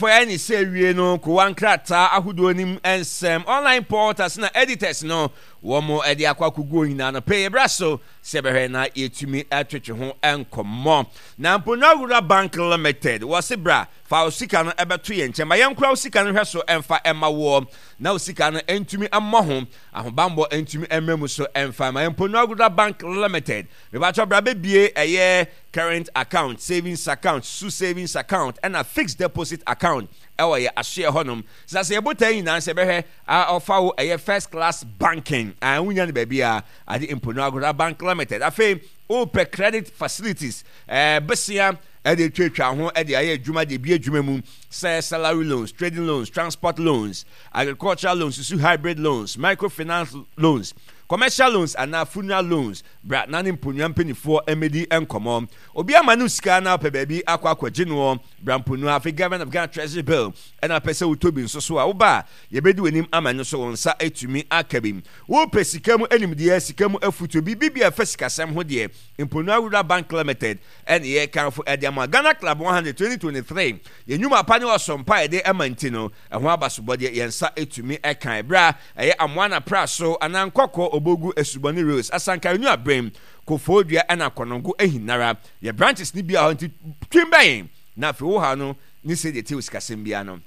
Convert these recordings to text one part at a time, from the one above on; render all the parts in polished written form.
for any say we no ko wan krata ahodo nim ensem online portals na editors no wo mo edi akwakugo hina no pay braso sebehwe na yetumi atwetwe ho enkomo na Mponagura Bank Limited was bra fa osika no ebeto ye nche ma yenkura osika no hweso emfa ema wo na osika no entumi amma ho ahobambo entumi emmemu so emfa ma Mponagura Bank Limited me ba cho bra bebie eye current account, savings account, savings account and a fixed deposit account ewa ye ahye honum sa se ebotan na se behwe offer wo eye first class banking wunya ne bia ade Mponagura Bank Limited afi open credit facilities besia ade twetwa ho ade aye adwuma de bia adwuma mu say salary loans, trading loans, transport loans, agricultural loans, hybrid loans, microfinance loans, commercial loans and funeral loans. Bra nanim punyam penifo emedi enkomo obi amanu sika na pe baby akwa gino brampunu afi government of Ghana treasury bill and a pese utobi nso so a wo ba ye bedi wenim amanu so wonsa etumi akabim wo pesikamu enim de sikamu afuto bibia fasikasem ho de Mponagura Bank Limited and ye kanfo ediama Ghana Club 100 2023 ye nyuma pa ne osompa de amantino eho abasobode yensa etumi ekan bra eye amwana praso anankoko obogu esuboni rose asanka nyu abrem kofodua ana konongo ehinara ye branches ni bia honti twimben na fe wo ha no ni se de tewisikasem bia no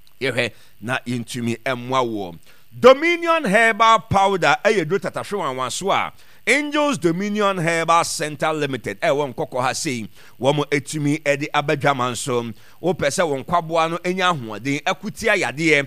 ye na yentumi emwa wo Dominion Herbal Powder do tatahwe wanso a Angels Dominion Herbal Center Limited won kokko ha sei wo mo etumi edi abadwaman so wo pese won kwaboa no enya hoɔden akutia yade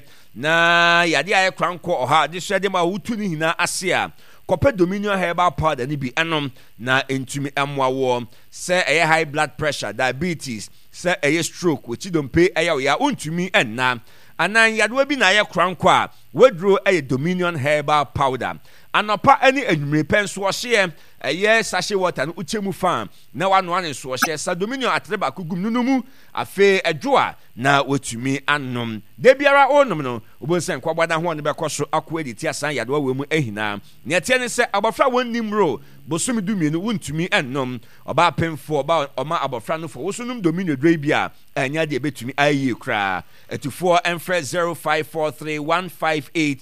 na yade aye kranko oha de hwede ma wutu ni hina ase a kope Dominion Herbal Powder ni bi enom na entumi emwa wo se high blood pressure, diabetes, se stroke which don't pay ya untumi enna anan yadwa bi na aye kranko a wedro Dominion Herbal Powder anopa ani enwumre penso ohye sachet water no uchemu fan na wano ane so ohye sa Dominion atreba kugum nunumu afe adwoa na wetumi anom de biara onom no obonsen kwagbada ho ne bekoso akwa editi asan yadwa wemu ehina ne tie ne se abofra wonnimro bosumi dumienu wontumi ennom oba pemfo oba oma abofra no fo wosunum Dominion dre bia anya de betumi ayi kra etufo enfre 0543158195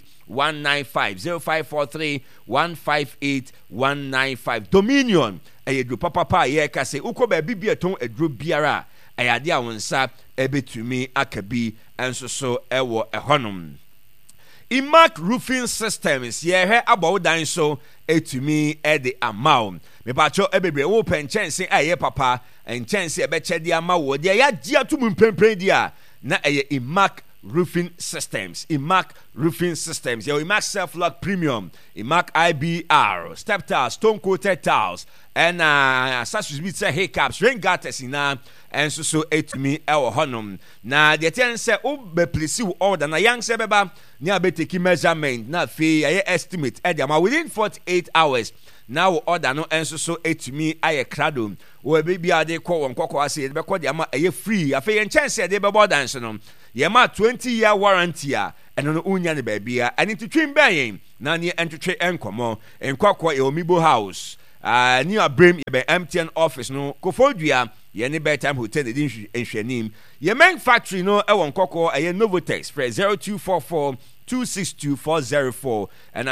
0543158195 Dominion edru papa ye ka se uko ba bibia ton edru biara ayade a wonsa ebetumi akabi enso so ewo ehonum Imac Roofing Systems ye he abawo dan so etumi ede amaw me ba cho ebebre wo penchense aye papa enchense ebechede amawo de ya gia tum mpempren dia na eye Imac Roofing Systems, Imac Roofing Systems, your Imac Self-Lock Premium, Imac IBR, Step Tiles, Stone Coated Tiles, and such as we say hiccups, rain gutters in and so it me our honum. Now the ten say be please you order na young sebeba near be taking measurement, not fee estimate within 48 hours. Now order no and so it me I crado. Or baby are they call on Coco say because they are free. I feel chance they be board dance no. Yema 20-year warranty and on unya ne baby and into twin baying na near entry enkomo en kwakwa Omibo House near Brim be MTN office no Kofodua ye ne bedtime hotel de nhwenim ye main factory no e won koko Novotex for 0244 262404 and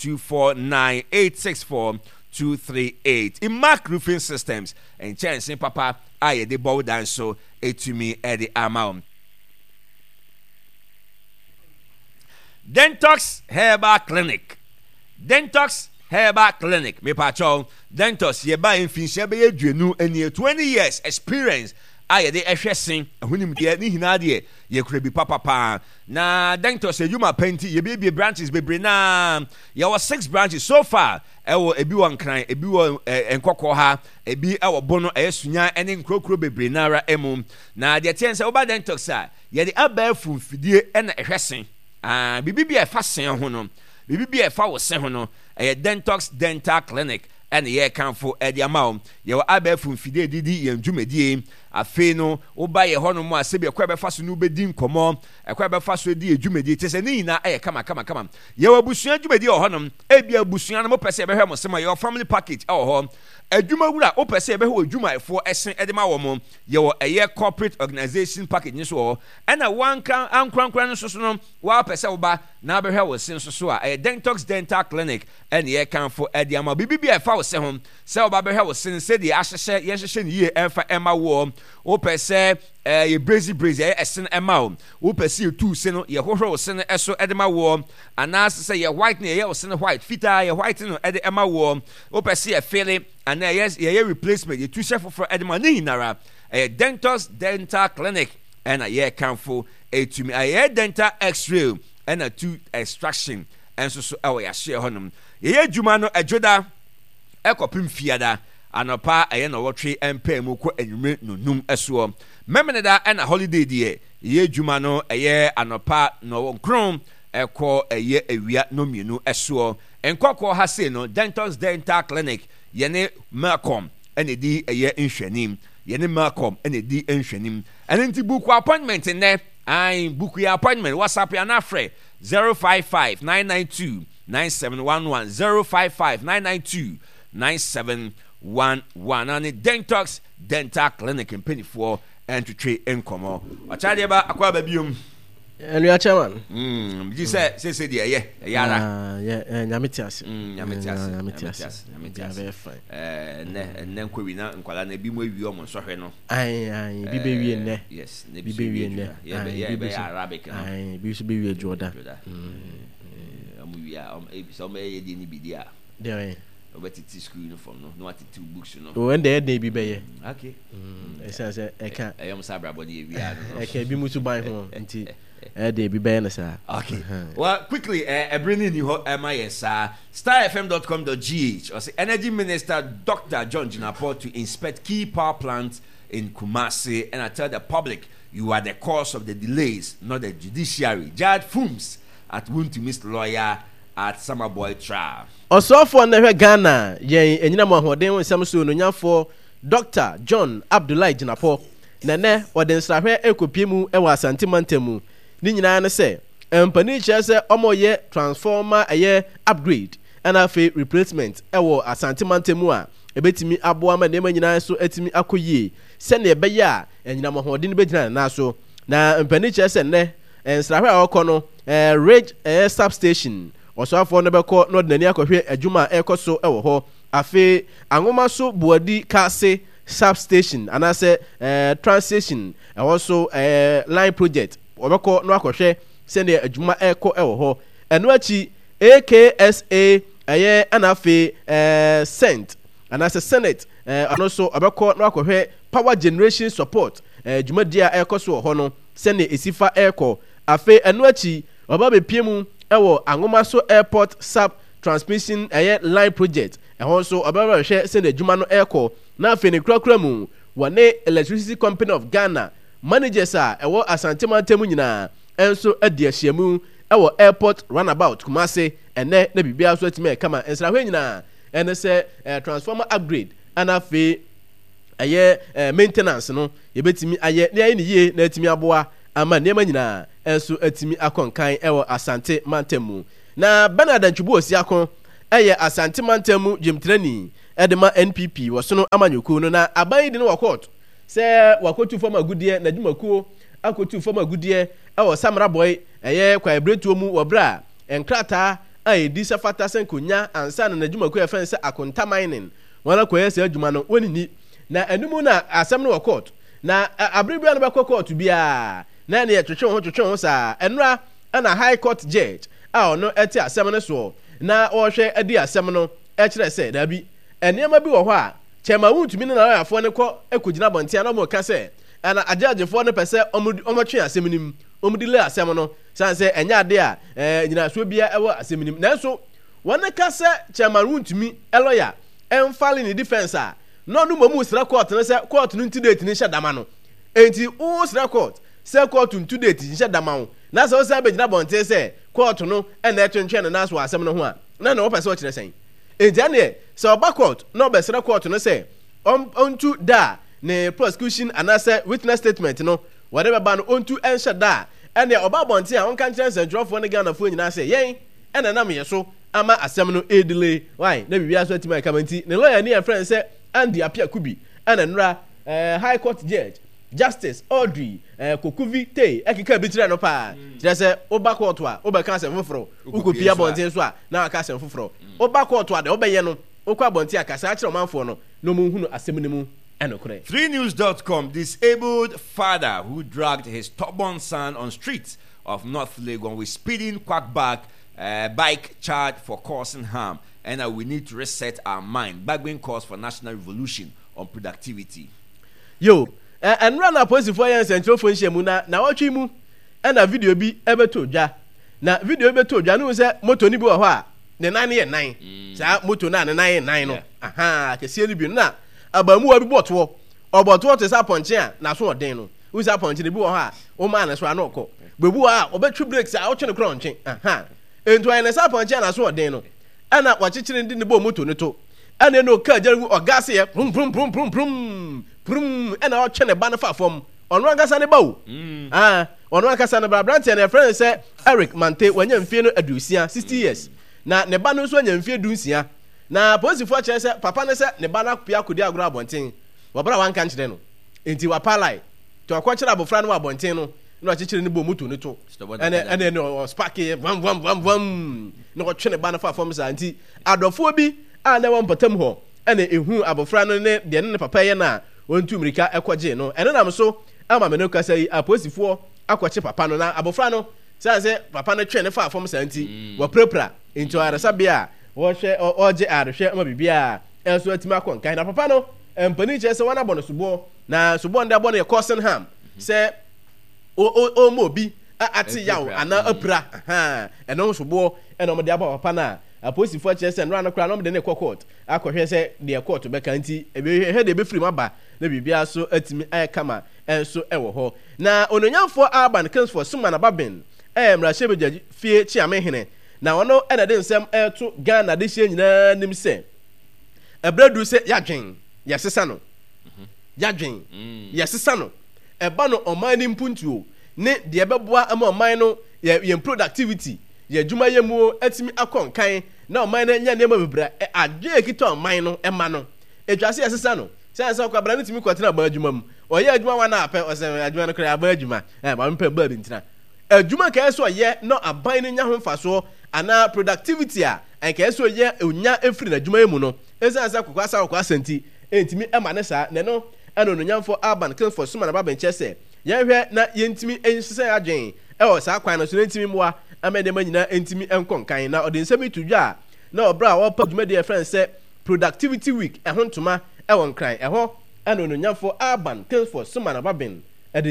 0249864238 Imac Roofing Systems and chance papa aye de bow down so etumi e the amount Dentox Herbal Clinic. Dentox Herbal Clinic. Me pacho. Dentox ye ba infinite be yedwenu eni 20 years experience. Aye de ehwesin ahunim de ni hina de ye kura bi papa na Dentox ejuma penti ye be branches bebre na ye was 6 branches so far. Ewo ebi won kran ebi wo enkokọ ha ebi ewo bono esunya ene nkrokro bebre nara emu na de tense oba Dentox a ye de abafu mfidie ena ehwesin bibi efa sen ho no bibi efa wo sen ho no Dentox Dental Clinic and ye kanfo edi amaw ye wa abafu mfide didi ye ndwumadie afei no woba ye hono mu asebi ekwa befa so no bedi nkomo ekwa befa so di adwumedi tese ne nyina kama ye wabusua adwumedi hono ebia abusua no mo pese behwe mo sema your family package ho adwuma wura o pese behwe adwuma efo esen edema wo mo ye wo eye corporate organization package ni so ho na wanka ankrankran no so no wa pese wo ba na behwe wo sen so a Dentox Dental Clinic ene ye kan fo ediama bibibia efa wo se ho se wo ba behwe wo sen se di ahyehye ye hyehye ni ye emfa ema wo o pese ye brazy esen ema wo pese ye tu se no ye hohro wo sen eso edema wo anas se ye white ne ye wo sen white fita ye white no ede ema wo o pese ye fele and yes ye replacement ye tu chef for edema ni nara Dentox Dental Clinic and ye kan fo etumi dental x-ray and a tooth extraction and so ya share honum ye adwuma no adwoda ekopim fiada anopa no wotwe empa mu ko anwumre nunum eso memene da na holiday die ye adwuma no anopa no nkron eko awia no mienu eso enkoko ha se no Dentox Dental Clinic ye ne Malcolm ene di nhwanim ye ne Malcolm ene di nhwanim ene nti book appointment ne I book your appointment. WhatsApp ya na free 055-992-9711 055-992-9711 and Dentox Dental Clinic in Pennyfor and to trade income. Achade ba akwa ba biom. Elu chairman. You say there yeah. Nyametias. Nyametias. Very fine. Ne nkwa na nkwala na bi mu awi o mo sohwe no. Ai bi be wie ne. Yes, bi be wie ne. Yeah, be Arabic no. Ai bi so be wie Jordan. Amu wi so me ye di ni bi dia. There. Obetiti school uniform no what two books no. When the dey bi be ye. Okay. Say e kan. I am sabra body wi a no. E kan bi mu su ban ho nti they be buying sir. Okay. Well, quickly, bringing you MIS starfm.com.gh or say Energy Minister Dr. John Jinapor to inspect key power plants in Kumasi, and I tell the public you are the cause of the delays, not the judiciary. Judge Fums at Wuntimis lawyer at Summerboy trial. Also for the Ghana, enyina mo ahoden nsam so no nyafo Dr. John Abdullahi Jinapor nene oden srahwe ekopiemu e wa Asante Mantemu. Ni nyina ne se empani che se omoye transformer upgrade and afi replacement ewo Asante Mantemu a ebetimi aboa ma ne nyina so etimi akoyie se ne ebe ya enyina mo hodin be gyina na so na empani che se ne ensrahwe a okọ no Ridge substation osafo no beko no de nani akohwe adwuma ekoso ewo ho afi angoma so buadi kase substation anase transition also line project obeko no akohwe se ne adwuma eko ewo ho eno achi AKSA anafe cent anase senate anoso obeko no akohwe power generation support adwuma dia ekoso ho no se ne esifa eko afi eno achi oba bepiemu ewo angoma so airport sub transmission line project also obaba hwe se ne adwuma no eko na afi ne krakra mu wane Electricity Company of Ghana managers ewo Asante Mantemu nyina enso adi ahyiamu ewo airport runabout Kumasi ene na bibia so atime kama ensrahwe nyina ene se transformer upgrade ana fe maintenance no yebetimi aye ne aye ne yie na atimi aboa ama nema nyina enso atimi akonkan ewo Asante Mantemu na Bernard Ntwubu Osiakon Asante Mantemu jimtrani edema NPP wosono amanyoko no na aban di no court se wakotu form agudie na dwumakuo akotu form agudie ewo Samra boy kwa ebretuo mu wobra enkrata edi safata senkonya ansa na dwumakuo efense akonta mining wana koye se adwuma no wonini na enumu na asem no court na abribia no be court bia na ne twetwe ho sa enra na high court judge ono eti asem no so na ohwe edi asem no kire se dabi enema bi wo ho a chema wuntumi na afo ne ko ekogina bontia na mo ka se ana ajajefo ne pese omotwe asem nim omudile asem no sanse enya ade a nyina so bia ewo asem nim nanso wona ka se chema wuntumi lawyer enfale ni defense a no no mamu sra court ne se court no ntidate ni hyadama no enti o sra court se court ntidate ni hyadama wo na so se abegina bontia se court no na etwentwe na so asem no ho a na wo pese o kire sen enti ane se oba court no be sra court no se ontu da ne prosecution anase witness statement no whatever ban onto ensure da ene oba bonte a wonka nkyerɛ nsɛntwerɛfoɔ ne Ghana foɔ nyinaa sɛ yɛn ene nam yɛ so ama asɛm no delay why na bibia so atima kamanti ne lawyer ne friend sɛ Andy Apia Kubi ene nra high court judge Justice Audrey Kokuvi Tay ekeka bi tire no pa tire sɛ oba court a obɛka asɛm foforo ukopia bonte so a na aka asɛm foforo oba court a de obɛyɛ no okwa bonte akasa akyerɛ manfo no no mu hunu asɛm ne mu. 3news.com disabled father who dragged his stubborn son on streets of North Legon with speeding quackback bike charged for causing harm. And we need to reset our mind. Backbone calls for national revolution on productivity. Yo, and run up for your central function na watch mu and a video be ever to ja. Na video ever to ja no say moto ni bi wo ha ne 9 sa moto na 9 no. Aha, ke sie ni bi na abamu wa bi boto oboto te sa ponche a na so odin no u sa ponche ne bi wo ha o ma na so anoko bebu a obetwi brakes a o twe ne kro nche aha entu ai na sa ponche a na so odin no ana wachichire ndi ne bo moto ne to ana no ka jaru ogase ye prum prum prum prum prum prum ana o twe ne ba ne fa fom ono angasa ne ba o ono angasa ne bra brant ne friend say Eric Mante wanya mfie no adusia 60 years na ne ba no so anya mfie dunsia na posifo a kyerɛ sɛ papa ne sɛ ne ba na pia kodi agoro abɔnten wɔbra wanka nkyerɛ no enti wapalai to akɔkyerɛ abofra no abɔnten no na ɔkyekyere ne bɔ mutu ne to ɛne no spark vam vam vam vam na ɔtwe ne ba no fa fam sa enti adɔfoɔ bi a na wɔn patam hɔ ɛne ehu abofra no ne deɛ ne papa yɛ na wɔntu mirika ɛkɔgye no ɛne nam so ama me no kasa yi aposifoɔ akɔkye papa no na abofra no sɛ papa no twe ne fa fam sa enti wɔprapra enti ɔaresa bia wɔhwɛ ɔgye arehwɛ ama bibia ɛnso atima akɔ nkan na papa no mpani kyerɛ sɛ wɔn abɔ no soboɔ na soboɔ no de abɔ no yɛ causing harm sɛ o mo bi ate yaw ana apra ɛno soboɔ ɛna ɔmo de abɔ papa na aposifoɔ kyerɛ sɛ nora no kora na ɔmo de ne kɔ court akɔhwɛ sɛ deɛ court bɛka nti ɛhɛ de bɛfiri mu aba na bibia so atimi ayɛ kama ɛnso ɛwɔ hɔ na ononyamfoɔ Alban Kingsford Suma na Babin mmarahyɛ bagya fie Chiamehene na ono ena de nsem eto Ghana de hye nyina nim se ebradu se yadwen yesesa no yadwen yesesa no eba no oman ni mpuntuo ne de beboa ama oman no ye productivity ye adwuma ye mu atimi akonkan na oman na nya nema bebra adwe ekito oman no ema no etwase yesesa no sense kwa bra no timi kwatena ba adwuma mu oye adwuma wa na apɛ ose adwuma no kra ba adwuma ba mpɛ ba bi ntina adwuma ka eso ye no aban no nya ho mfaso ana productivity a enka eso ye onya efiri na dwuma emu no esansa kokwasa nti entimi ema ne saa ne no eno nonyamfo Alban Kingsford Suma na Babin chese yehwe na yentimi ensese adwen e saa kwan no so entimi moa amede manyina entimi enkonkan na ode nsemi tudwa na obra wo pa dwuma de friend say productivity week e ho ntoma e won kran e ho eno nonyamfo Alban Kingsford Suma na Babin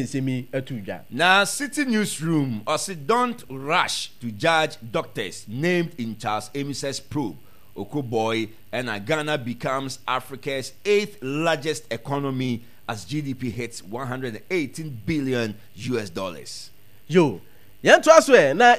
Now, City Newsroom also don't rush to judge doctors named in Charles Amises probe. Okoboy and Ghana becomes Africa's 8th largest economy as GDP hits $118 billion. Yo, yanto aswe na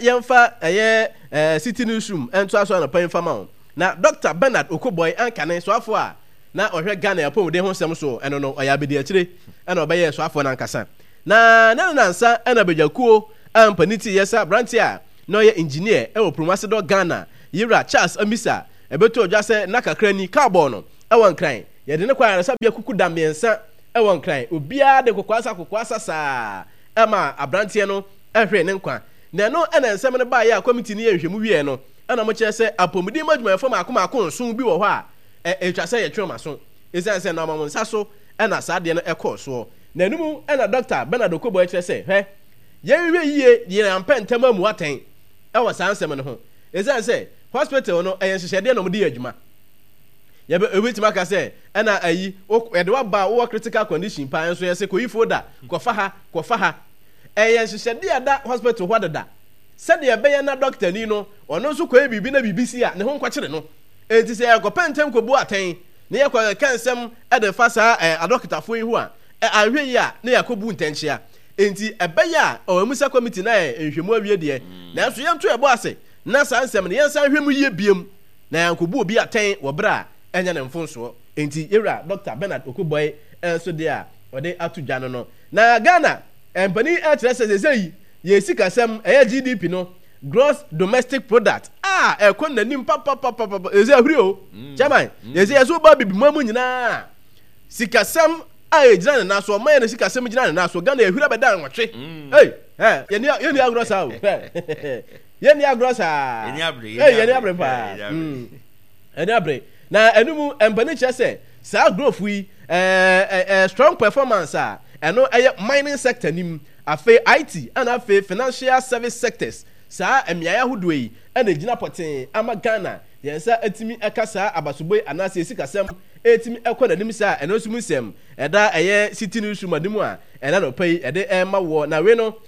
yemfa City Newsroom ento aswe na pan fama na Dr. Bernard Okoboy ankane so afo a na ohwe Ghana yapon de ho sem so eno no oyabedi akire ena obeye so afo na nkasa na nansa ena bejakuo ampaniti yesa brantia no ye engineer e wo Promacedo Ghana Yira Charles Amisa ebeto odwa se na kakra ni carbon no e won kran ye de ne kwa arasa bia kuku da mensa e won kran obia de kokwasa saa ema abrantie no ehwe ne nkwa na no ena nsem ne ba ya committee ni ehwemu wie no ena mo kire se apomudi madwuma fo akoma nso bi wo ho a etwa se ye twema so esanse na mamon saso ena saa de no ekọ na numu ena Dr. Bernard Okoboy kire se he ye wie yie ye ampentama mu aten e wo saa nsem no ho esanse hospital no hyehyede no mo de adwuma ye be ebitima ka se ena ayi ede wa ba wo critical condition pa enso ye se koyifo da kofa ha hyehyede ada hospital ho dada se de be ye na doctor ni no ono so koye bibi na bibisi a ne ho nkwakire no enti se ekopentem ko bu aten ne ye kwa kansem ede fa sa adokitafo yi ho a ahwe yi a ne yakobu ntenchia enti ebe ya omusa committee na ehwemu awie de na so ye nto ebo ase na saa nsɛm ne yɛnsa hwemu yie biem na yankobu obi aten wɔ bra enya ne mfonso enti yewra Dr. Bernard Okoboy enso de a ode atu dwa no na Ghana empani etre se ye sika sem GDP no gross domestic product ekon nanim papa eze ahuri o chairman ye se yeso ba bibi mamu nyina sika sem ejina na so man sika sem jina na so Ghana ehuri abeda nwotwe ye ni agrosa o ye ni agrosa ye ni abre pa eni abre na enumu empani chese sa growth wi strong performance eno mining sector nim afe IT and afe financial service sectors sa emiaya hudo yi ena gina poten ama Ghana yensa etimi ekasa abasoboy anase sikasem etimi ekona nim sa eno sumusem eda city news madimu a ena no pay ede ema wo na we no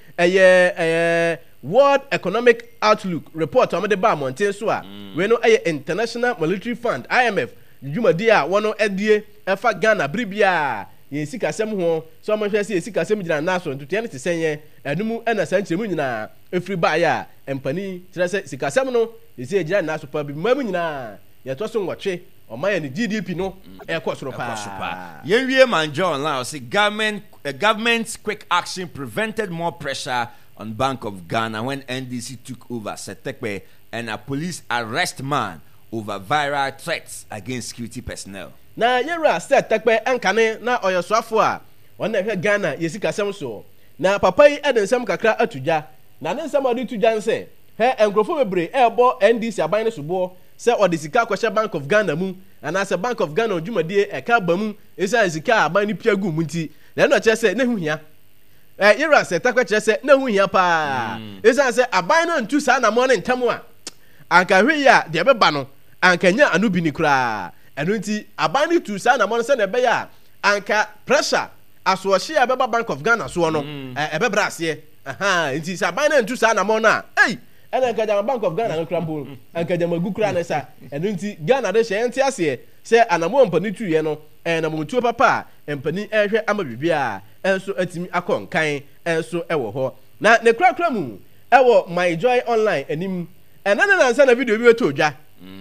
World Economic Outlook report amade ba monten so a we no International Monetary Fund IMF jumadi a wono edie efa Ghana bribia ye sikasem ho so mo hwese ye sikasem gina na so ntutu ne tesenye enumu ena sanchemu nyina efri ba ya empani tirese sikasem no ye se gina na so pa bi mamu nyina ye to so nwotwe o ma ye ni GDP no e ko soro pa ye wie man John la say government's quick action prevented more pressure on Bank of Ghana when NDC took over Setekpe and a police arrest man over viral threats against security personnel. Na yera Setekpe enkane na oyoswafo a wona hwe Ghana yesikasem so na papa yi edensem kakra atudja na ne nsem odi tudja nse he enkrofo bebre ebo NDC aban ne sobo se odi sika kwahye Bank of Ghana mu ana se Bank of Ghana odwumadie eka ba mu esa sika aban ni piagu mu nti na no che se ne huhia yera Setekpe che se ne huhia pa esa se aban no ntu sa na mo ne ntam a anka hwe ya de beba no ankanya anubi ni kura enu nti aban ni tu sa na mo se na be ya anka pressure aso hye ya beba Bank of Ghana so no ebebra ase nti sa aban na ntu sa na mo na ena anka Bank of Ghana no krambo anka jama gukura na sa enu nti Ghana de hye nti ase se anamo mpani tu ye no na mo tu papa empani ehwe ama bibia enso atimi akonkan enso ewo ho na ne kura mu ewo My Joy Online enim na nsa na video bi weto dwa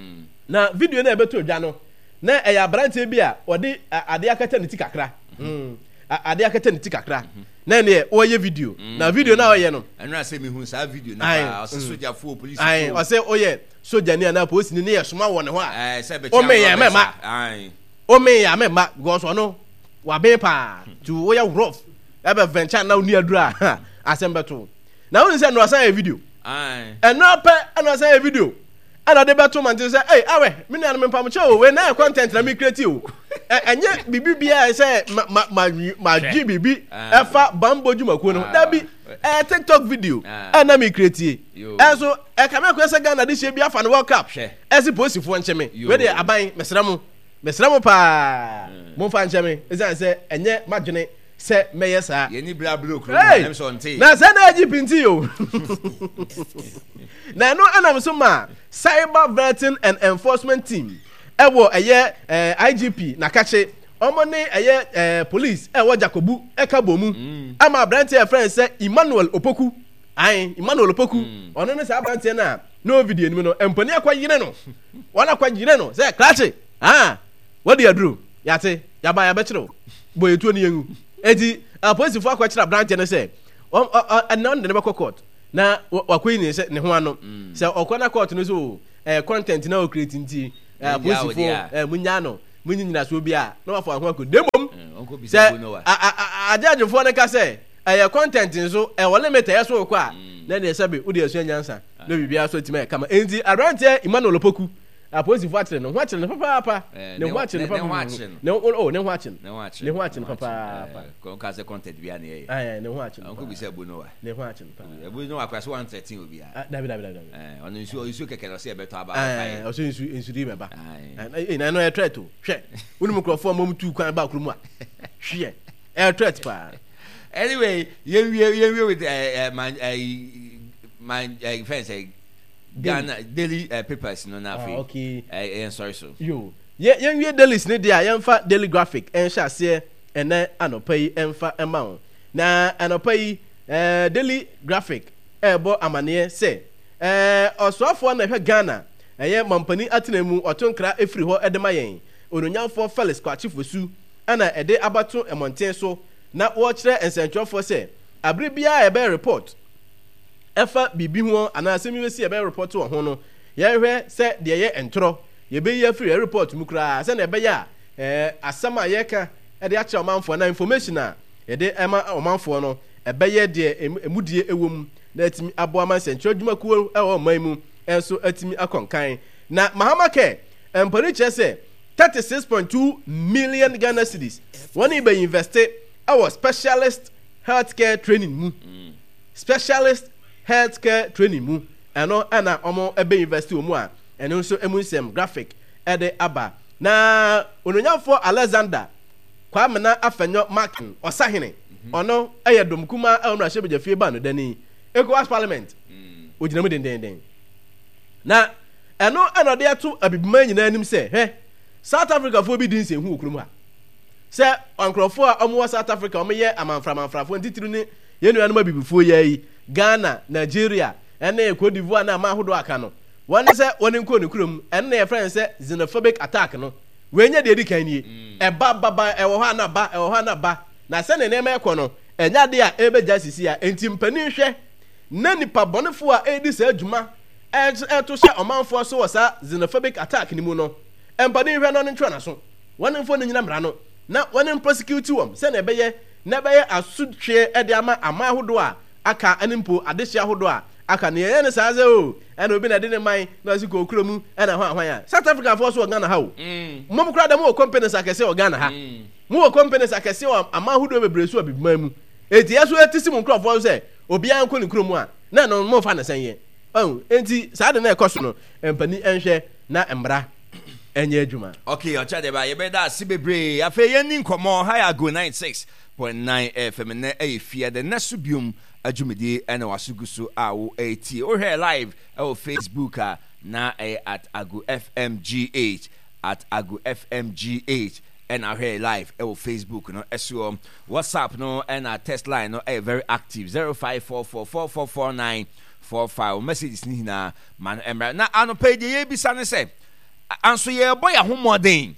na video na ebeto dwa no na eya brante bi a ode ade akata ne tikakra ade akata ne tikakra na ne oye video na video na oye no enra se mi hu sa video na o soja fo police o se oye soja ni na police ni ye soma wo ne ho a se be o me ya mema o me ya mema because ono wa be pa to oya rough e be venture na oni adura asembeto na won se no asa video eno pe eno asa video ana de beto man say awe me na me pam che o we na content na me create o enye bibi bia say ma gi bibi efa bambo jumaku no da bi TikTok video na me create enso ka me ko say Ghana de she bia fa no World Cup esi posifo ncheme we de aban mesramo pa mo fa ncheme ezan say enye madwene se meye sa ye ni bla block em so nti na se na agipinti yo na no anam so ma cyber vetting and enforcement team ewo IGP na kache omo ne police ewo Jacobu ekabomu ama brand e friend se Emmanuel Opoku ono ne sa brand na no video ni no empani akwagire no wona akwagire no se klache what do you do yate yaba ya betro boy etu ni yengu edi police for akwachira branch ne say na ne be court na wakoyi ne say ne ho ano say okwana court no so content na o create nti police for munya no munyinyina so bia na wafo ho akọ demom say ajaje for ne ka say content nso wole meta yeso ko a na ne sabe udi asu nyansa na bibia so time kama enti branch Emmanuel Opoku police for atire no ho atire papa ne ho atire papa ne ho atire papa ko ka se content bia ne ne ho atire onko bi se bu no wa ne ho atire papa ebu no wa kwa so 113 obi a dabi ono isu keke no se beto aba o so isu di beba na no e threat o hwe unu microphone mom tu kwan ba kuru mu a hwe e threat pa anyway you with my friends Ghana daily papers no na fi okay sorry so yo ye daily ne dia ye mfa daily graphic en sha se ene anopa yi emfa ema na anopa yi daily graphic ebo amane se osofo na hwe Ghana ye mampani atenemu otonkra efiri ho edema yen onunyanfo Felix Kwachifosu ana ede abato emonten so na wo kire ensentwofo se abre bia ebe report efa bibi ho ana asemi wesi ebe report wo ho no ye hwe se de ye entro ye be ye free report mu kra se na ebe ya asama ye ka ede a kire omanfo na information a ede ema omanfo no ebe ye de emudie ewom na atimi abo ama nsentro dwumakuo ewo man mu enso atimi akonkan na mahamake empori chese 36.2 million Ghana cedis. When he be invested, our specialist healthcare training mu. Specialist healthcare training mu. Ano ana omo ebe investi omu a. And also emunsem graphic ede aba. Na ononyafo Alexander Kwame na afenyo marking osahene. Ono eye domkuma e onra shebe jafie ba no dani. ECOWAS parliament. Ojinamu den. Na eno ana de ato abibima nyina anim se, he South Africa fo bi din se hu okrum ha se ankrofo a omo South Africa omo ye amanframfrafo ntitiru ni ye nuanu ma bibifo yayi Ghana Nigeria ene Cote d'Ivoire na ma hodo aka no woni se woni nko ne kurom ene ye friend se xenophobic attack no wenye de edikan nie eba baba ewo ha na ba na se ne nema ekọ no enya de a ebeja sisi a enti mpani hwe na nipa bonefo a edi se adwuma to hye omanfo so wosa xenophobic attack ni mu no empani hwe no ntwa na so woni mfo ne nyina mra no na woni prosecute wom se na ebeye asudhwe ede ama ahodo a aka animpo adehia ahodo a aka ne ye ne saaze o ena obi na de ne man na si ko okromu ena hwan ya South Africa for so Ghana ha o mo kra da mo companies akese o Ghana ha mo companies akese o ama ahodo bebresu abibima mu eti yeso etisi mo nkrofo se obi an ko ne kromu a na no mo fa na senye enti saade na ekoso no empani enhwe na embra enye adwuma. Okay, ochade ba yebeda sibebre afa yeni nkomo high go 96.9 FM na efia the nasubium adwumedi ena wasugusu awo at o here live on Facebook na at Agu FMGH at Agu FMGH and our here live on Facebook no SO WhatsApp no and our test line no very active 0544444945 messages ni na man emra na anopeje ye bisa ne se anso ye boy ahomodin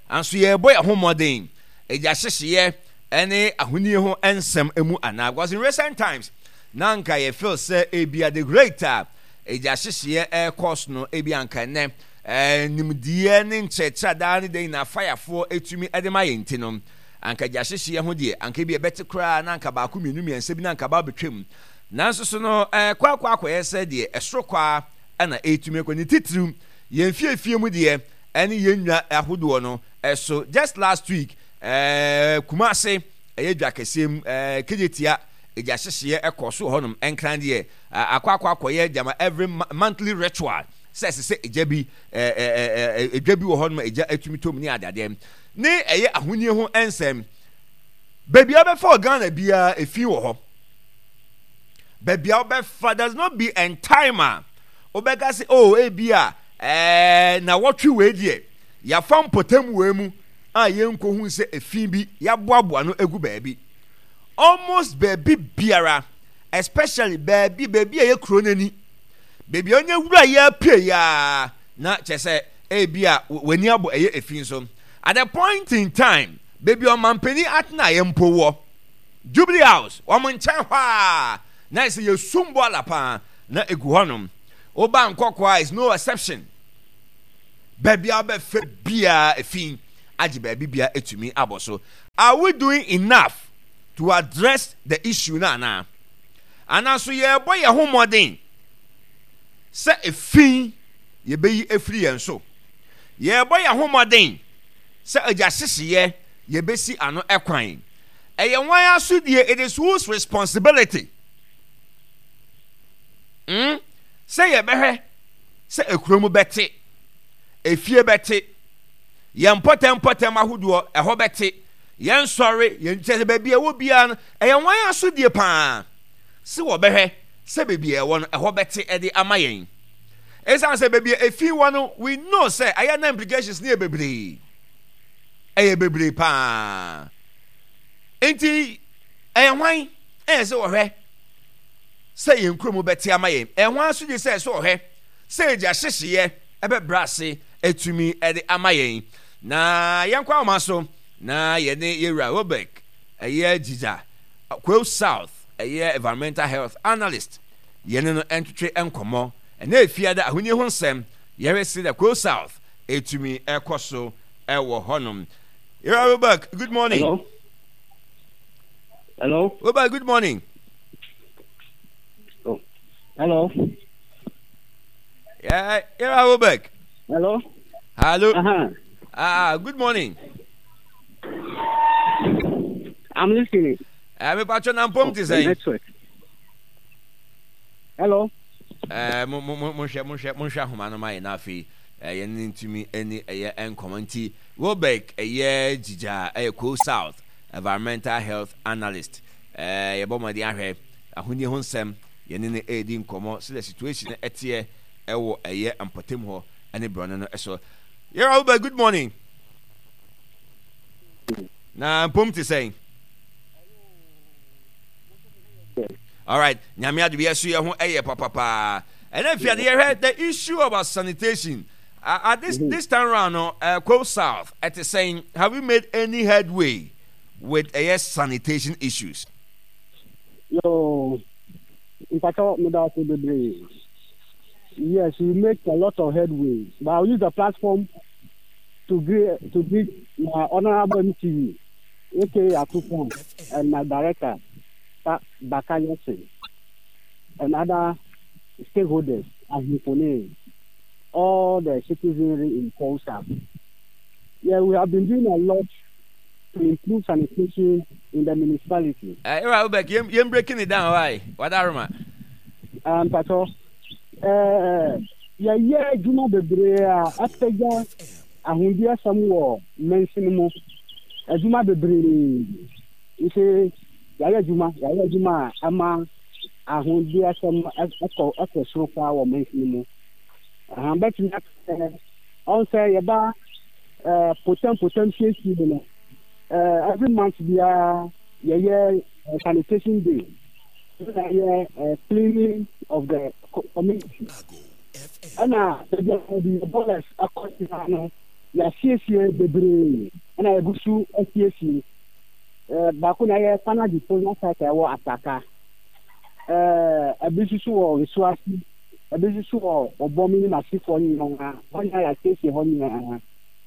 eja hyehye ene ahuni ho ensem emu ana because in recent times nanka ye feel say ebia the greater eja hyehye course no ebia anka ne nimdie ne nchecha da ne dey na firefo etumi edema yenti no anka ja hyehye ho de anka bia beti kra nanka ba ku mienu miense bi nanka ba betwem nanso so no kwa ye say de esoro kwa ana etumi ko ni titru yen fie mu de ene yenwa ahodo no so just last week Kumase eyedwa kesem kejetia eja hyehye ekoso honum enkran de akwa ye jama every monthly ritual say ejabi edwabi wo honum eja atumi tom ni adade ne eye ahuni ho ensem baby obefa Ghana bia efi wo ho baby obefa does not be en timer obega say ebia na wotwe we die ya fam potem we mu a yenko hu se efin bi ya boaboa no egu baabi almost baabi biara especially baabi ye kronani baabi onye wura ya pie ya na chese bia wani abo eye efin so at the point in time baabi o mampani atna ye mpowo Jubilee House o mo nchan hwa na se ye sumbo alapa na egu honom oba nkokwa is no exception baabi abefe bia efin ajiba bibia etumi aboso. Are we doing enough to address the issue na anaso ye boy ye homodin se efin ye beyi efri yenso ye boy ye homodin se aja hyehye ye besi ano ekwan eye wan asudie it is whose responsibility se ye behwe se ekromu bete efie bete yen potem ahodo eho bete yen sori yen chese bebia wo bia no yen wan asodie pa se wo behwe se bebia wo no eho bete ede amayen esan se bebia efi wo no we know say aya na implications ne bebre pa enti yen wan se wo hwe se yen kromo bete amayen yen wan asodie se wo hwe se ja hyehye ebe brase etumi ede amayen na yankwa maso na yene yewura Robek eye Jija Quail South eye environmental health analyst yene no entwetwe enkomo na efia da ahuni ho nsem yere si da Quail South etumi ekoso ewo honom. Robek, good morning. Hello. Robek, good morning. Oh. Hello. Yeah, Robek. Hello. Hello. Good morning. I'm listening. Me patcho na mpom ti say. Hello. Mo hwa homa no mai na afi ye ntumi eni eye enkomanti Robek eye Jija Quail South environmental health analyst ye bomadi ahwe ahuni ho nsem ye ne edi nkomo so the situation etie ewo eye ampatem ho ene brono no eso. Robek, good morning. Na mpom ti say. All right, nyame adu yesu ye ho eye papa. And if you heard the issue about sanitation, this time around, Quail South, at the saying, have we made any headway with sanitation issues? Yo, if I talk about the yes, we make a lot of headway, but I'll use the platform to greet my honorable MTV, aka Atupon, and my director, Bakaya Singh, and other stakeholders as we all the citizenry in Quail South. Yeah, we have been doing a lot to improve sanitation in the municipality. You're breaking it down, why? What are you? Pato, yeah, Juma Bebrea, Aspega, Ahundia Samuel, mention Juma Bebre. You say, Yaya Juma, Ama. Ahundia some echo so far or mention but on say about potential every month we are sanitation day, cleaning of the community. And the borders across the CSA Bebre and I go to SCSC Bakuna Pana Diploma or Ataka. A business or resources, a business or bombing massive for you, one I say, and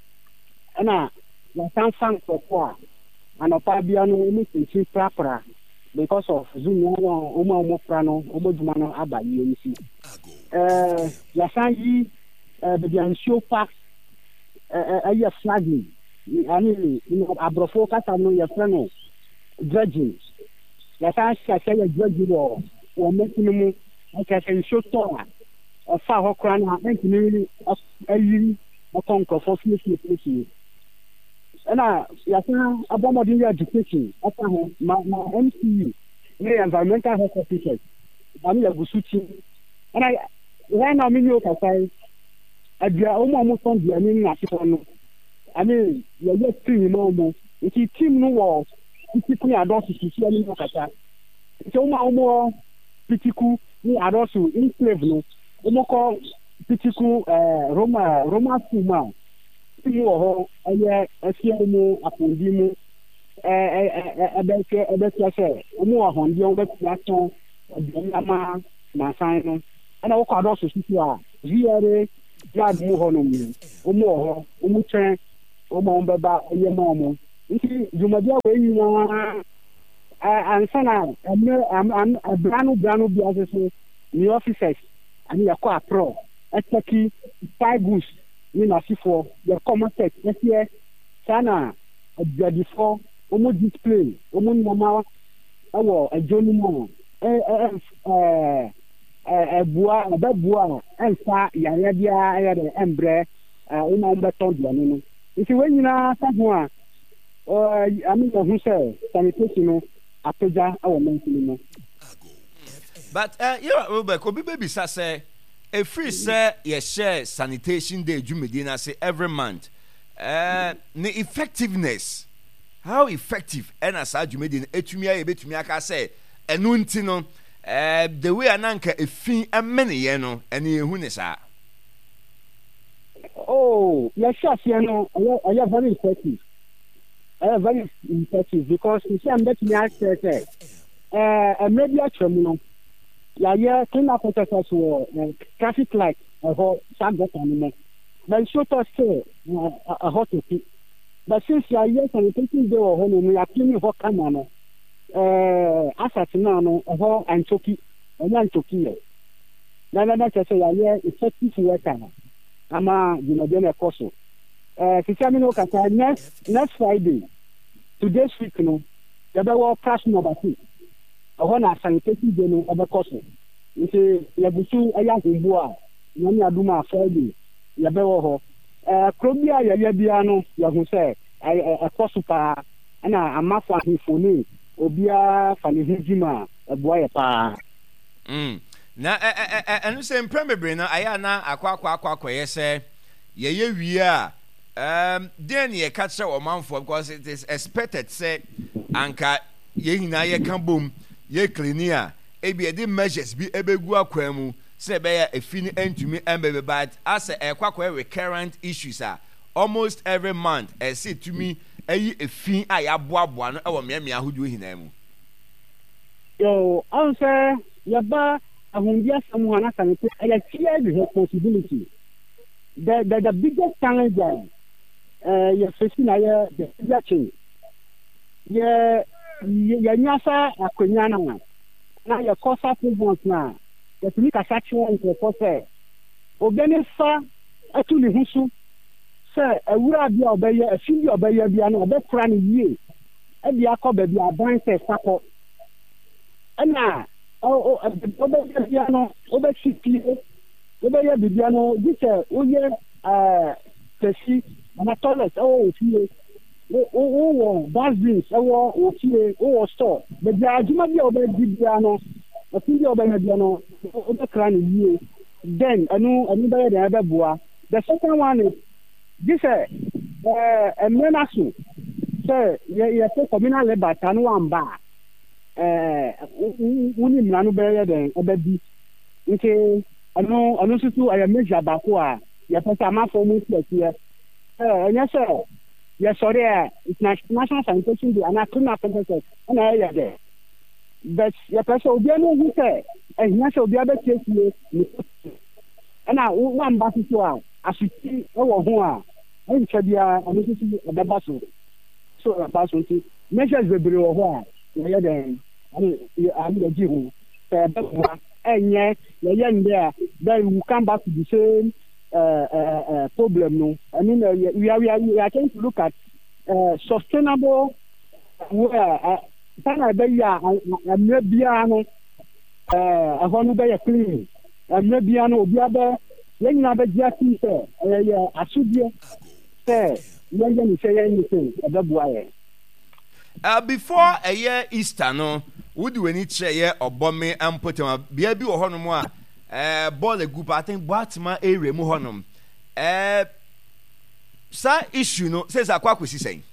the Samsung for poor, and a Fabiano missing proper because of Zoom, Omo Prano, Omodumano Abba, you see. Yasangi, the show packs a year flagging. I mean, Abrofocus, I know your friend, dredging. Yes, I say a judge or making I can show Tora or Far Hokran and community of a year or conquer for future. And yes, a bomb of education after my MCU, environmental health officers. I'm a Busuchi. And I ran a minute of I almost on the Amin. I mean, you're just 3 normal. If you team no walls. People are not to see any more kata. It's almost pitiku ni arosu in slave no. Omoko pitiku Roma Suma. Timu oho eye esiemu apondimu ebeke se omo ahondi on be platon odiyama na san no. Ana wo kwado so sisi a ziere yard mu ho no mu. Omo oho omo chen omo mbeba eye mo. Nti jumadia we nyina ansana am branu biaseso ni officers ani yakọ apro eteki 5 goose ni na sifo the common set etie sana adwadifo omo display omo nyama awo ajoni mo bua enfa yare bia ayere embre omo beton dia no nti we nyina saho a I mean, who say sanitation appeja our mention. But Robek, Obi baby say a free say share sanitation day Jumedina say every month. The effectiveness, how effective and as Jumedina etumia ebetumi aka say enunti no the way ananka efin amene ye no ene ehu ne sa. Oh, yes, you know, I very effective. very impressive because you see I'm betting I say maybe actually no yeah clean up protesters for traffic light or subject animal but show us say a hot but since you are here sanitation day or home we are cleaning for camera asat no ho anchoki onyanchoki na say yeah effective worker ama you know dem ekoso Kisami no kata next Friday today's week no there be work crash number 2 ho na sanitation day no obekoso nti yabusu aya humbu a nyame aduma Friday ya be wo ho krobia ya bia no ya hu say ekoso pa na amafa hifoni obia fani hijima eboa pa na enu se mpremebre na aya na akwa yese ye wie a then ye catch o manfo because it is expected say anka ye hina ye kan bom ye cleaner e bi the measures bi ebegu akwa mu say be ya efini entumi embebe but as ekwa recurrent issues are almost every month say to me eyi efin ayaboaboa no e wo miamia hodu hina mu yo answer yaba ahundia samu hana sanite I share the responsibility the biggest challenge you're facing here the change ya nyasa akonya na ya kosa movement na ya tumi kasachi won ko se ogene fa atuli husu se awura bia obeye afindi obeye bia na obekura ni yie e bia ko ba bia ban se sako ana obeye bia no obechiki obeye bia no dike oye tesi na toilet ofie o dustbins o ofie o store but the ajuma bia obeye bia no afindi obeye bia no obekura ni yie then anu beye dey abeboa. The second one is this menasu say ye say communal labor tanu amba uni mranu beye den obebi nke anu sutu aya measure ba ko a ye pesa ma for mu here enya say ye sorry national sanitation day and criminal penalties na ye there but ye pesa obi anu hu say enya say obi abetie na one ba so a asiti ewo ho a enche bia anususu ebeba so abaso nti measures bebre wo ho a ye den ami de ji ho ebeba enye ye nde a then we come back to the same problem no I mean we are trying to look at sustainable where sana be ya amebia no ahonu be ya clean amebia no obi abe when you have a jacket, I should be say, you say anything about why. Before a year Easter, no, would you any chair or bomb me and put him a baby or honor ball a group? I think Batman area Mohonum. Sir issue no says a quack was he saying.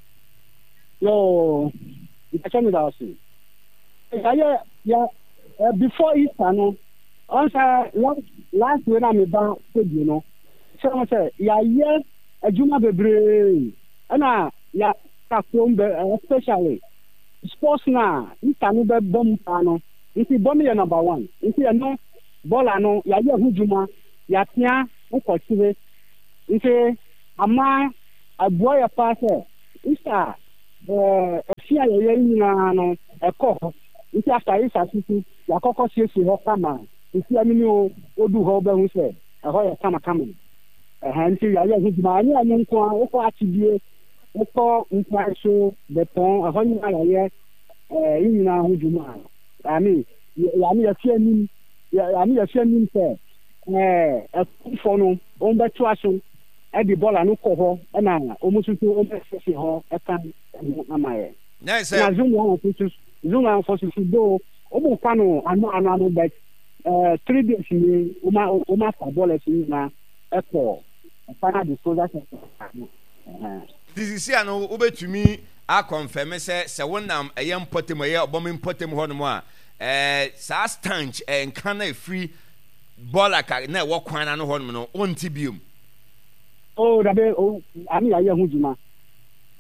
No, I tell me that. Yeah, before Easter, no. Also, last when I'm about you know, so I say, yeah, a juma bebre, and yeah, especially sports now, it's another bomb panel. It's the bomb number one. It's a no ball, no, yeah, hujuma, yeah, okay, it's a man, a boy, a passer, it's a fear, no, a cock, it's after it's a city, the cock, she has isi amini odu ho be hu se ho ya kama nti ya hujuma ani ani nko o atibie o ko nko so beton ho ni ala ye yina hujuma ami ya fianim se fo no o be to aso e di bola no ko ho na o musutu o be se ho e kan amaye nice na zuma for so do o mo kwano anu bet 3 days ni uma football team na echo final disposal this is here no obetumi a confirm say wonam eyem potem eye obom potem ho no a sa stanch and kana free baller ka na wo kwan na ho no onti biom oh da be ami aye hujuma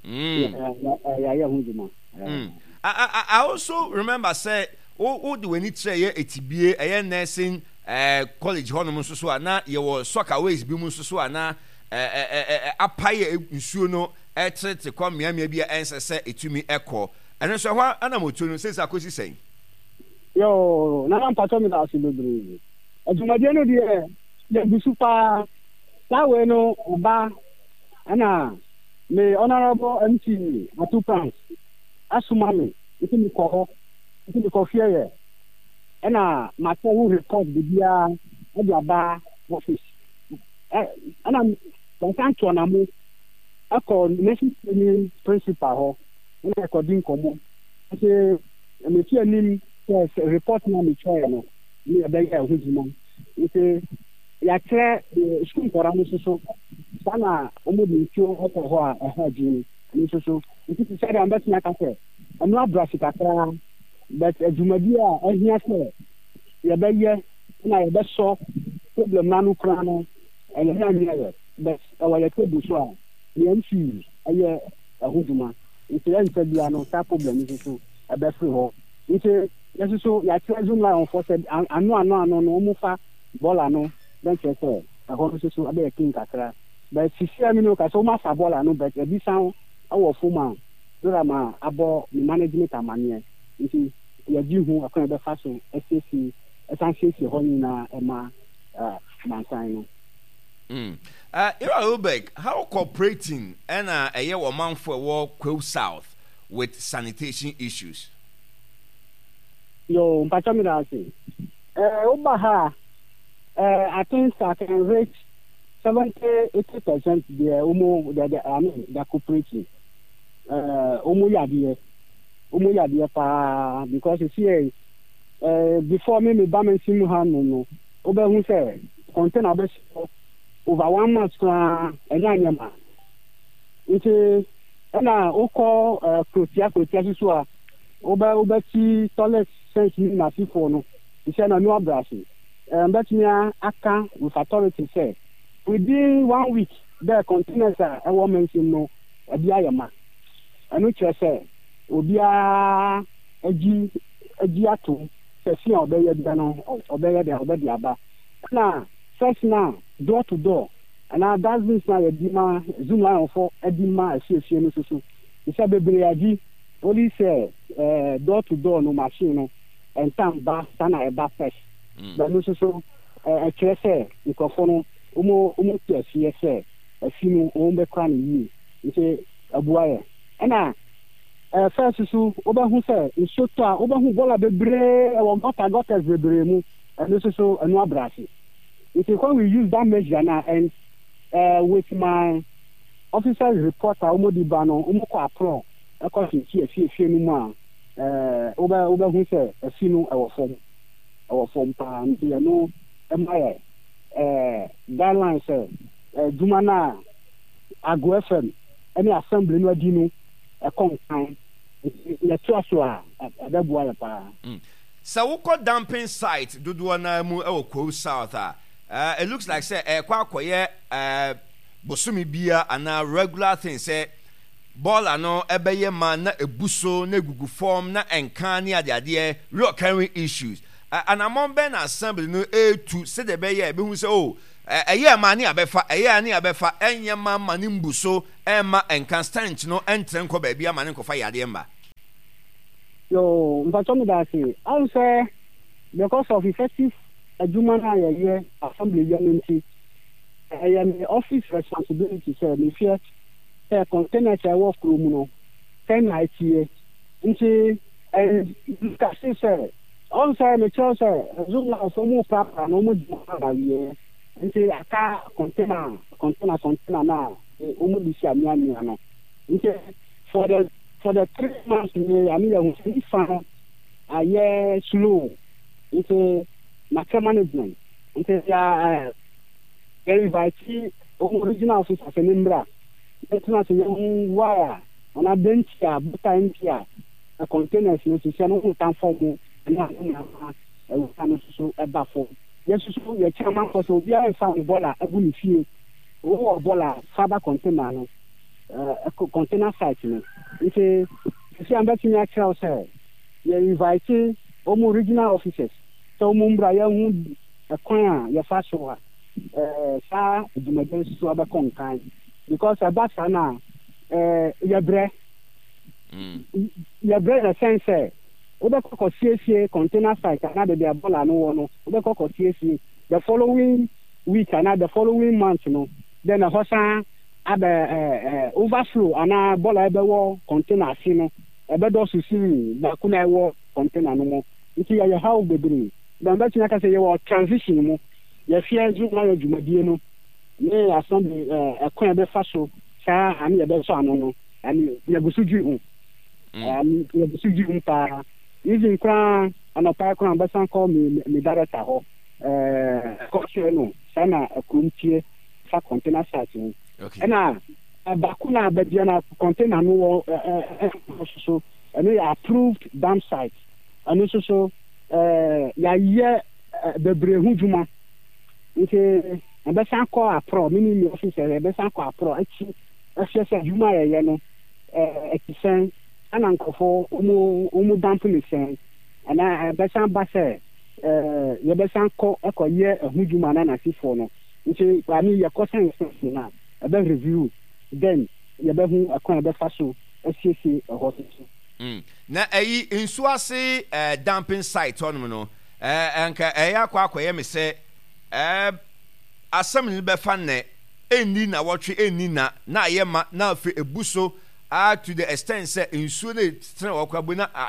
yɛayɛ ho dwuma. I also remember say o de wani tire ye etibie nursing college honom nso so ana ye wo soccer ways bi mu nso so ana apaye nsuo no etrete kwa miamia bi ensese etumi ekọ eno so hwa ana moto no sesa akosi sen yo na mpato mi da asibebre adwumade no de busu pa sawe no oba ana me honorable MC Atupan asumame iti mi ko fie ye ana ma to report de bia e de aba office ana kan to na mo akọ necessary principal ho na according komo se me ti anim report na me choye no ni e be ya ho juma ite ya kre school kora no so sana omo di tio ọkọ ho a ha ji ni so ite ti say am bet na ka se anu abrasi kakra but adwumadi a ahia se ya be ye na ya be so problem na no kra no e ya ni ya but our table so a yɛmfi ɛyɛ ahoduma nti yɛnta bia no saa problem nso so ɛbɛfiri hɔ nti yɛso so yɛakyerɛ zoom line ɔfɔ sɛ ano no ɔmo fa bɔɔla no bɛnkyerɛ sɛ ɛhɔ no so ɛbɛyɛ king kakra but sisia mi no ka sɛ ɔmo afa bɔɔla no but ɛbi san ɛwɔ fom a lora ma abɔ ne management amaneɛ nti yɛgye hu akwan ɛbɛfa so ɛsiesie hɔ nyinaa ɛma mansan no. Ira Ubek, how cooperating and a year or month for war Quail South with sanitation issues? Yo, Pachamidasi. Obaha, I think I can reach 70-80% the cooperating. Umu yadie because you see, before me Baman Simuhan no, Oba who say, contain best over 1 month enyanyama nti na ukọ krotia so a oba ti toilet sense ni na sifo no ise na no abrasi betmia aka with authority say within 1 week the containers a ewo mention no ebi ayama anu kire say obia agi ato sesi obeye bia no obeye de obedi aba na first now door to door and now that's this now edima zoom line for edima asiesie no so isa bebre agi only say door to door no machine no and time ba sana e ba fresh but no so e kire say ikofo no umo tiasie say afinu o be kra no yi nti abuaye na first so obahu say nsoto a obahu bola bebre e won gutters bebre mu and so anu abrasi. It is when we use that measure now, and with my officer's report, Omodibano, Umoko Pro, according to Numa, over who say, a sinu our form, you know, MIA, guidelines, Dumana, Agu FM, any assembly, no dino, a consign, the Trasua, at the Boyapa. So, what dumping site do Duana Mu Oko South? It looks like say kwakoye bosumi bia ana regular thing say ball ano ebeye man na ebuso na gugu form na enkan ne ade real carrying issues and among ben assembly no to say the beye be hu say oh eye man ne abefa enye man mani mbuso ema enkan stanch no entren ko ba bia man ko fa yade mba yo mbachomi da say I say because of effective adwuma na yeye assembly unity office responsibility say me fear container say work room no 10 night here nti kasi say on say me cho say zoom na so mu papa no mu na ye nti aka container na omu disi amia no nti for the 3 months me amia hu si fa aye slow nti market management nti ya invite original officer for membra etna se yam wire ona bentia buta ntia a containers no se no tan form na na so eba form yesu so ye chairman for so bia fa bola abu ni fie o bola faba container no container site no nti si ambetumi akyerɛw sɛ yɛ invite ɔmo regional officers sɛ ɔmo mbra yɛhu ɛkwan a yɛfa so a saa adwumadɛ nso abɛkɔ nkan because ɛba saa no a yɛbrɛ in a sense sɛ wobɛkɔ kɔsiesie container site ana de abɔla no wɔ no wobɛkɔ kɔsiesie the following week ana the following month no then ɛhɔ saa abɛ overflow ana bɔla ɛbɛwɔ container ase no ɛbɛdɔ so siri baako na ɛwɔ container no mu nti yɛyɛ haw bebree then bɛtumi aka sɛ yɛwɔ transition mu yɛfia dwu na yɛ dwumadie no ne assembly ɛkwan ɛbɛfa so saa ane yɛbɛsɔ ano no ane yɛgusu dwi ho yɛgusu dwi ho paa even koraa anɔpa koraa bɛsan kɔ me director hɔ kɔkyerɛ no saa na akurom tie fa container site mu ɛna baako na abɛdeɛ na container no wɔ so ɛno yɛ approved dam site ɛno nso so yɛayɛ bebree ho dwuma nti ɛbɛsan kɔ aprɔ mini mi officer ɛbɛsan kɔ aprɔ akyi ɛhwɛ sɛ dwuma yɛyɛ no ɛtisɛn ana nkɔfo ɔmo dampo ne sɛn ana ɛbɛsan ba sɛ yɛbɛsan kɔ ɛkɔyɛ ɛho dwuma na n'asifoɔ no nti ani yɛkɔ sɛn sɛn na ɛbɛ review then yɛbɛhu ɛkwan ɛbɛfa so asiesie ɛhɔ so. Na ɛyi nsu ase dumping site hɔnom no ɛnka ɛyɛ akɔyɛ me sɛ asɛm no bɛfa nnɛ ɛnni na wɔtwe ɛnni na ayɛ ma na afei ebu so to the extent sɛ nsuo no tena wɔkɔ abu na